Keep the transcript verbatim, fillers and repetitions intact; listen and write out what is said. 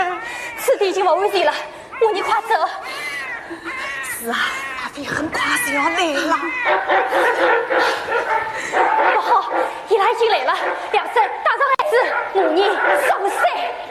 此地已经没危险了，母尼快走。 是啊，阿飞很快就要来了。 不好，伊拉已经来了，两声打上孩子，母尼上山。